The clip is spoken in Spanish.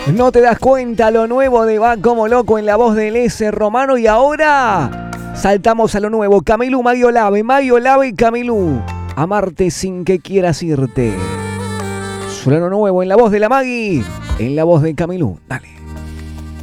No te das cuenta lo nuevo de Va Como Loco en la voz del S Romano. Y ahora saltamos a lo nuevo. Camilú, Mario Lave y Camilú. Amarte sin que quieras irte. Suena lo nuevo en la voz de la Maggie, en la voz de Camilú. Dale.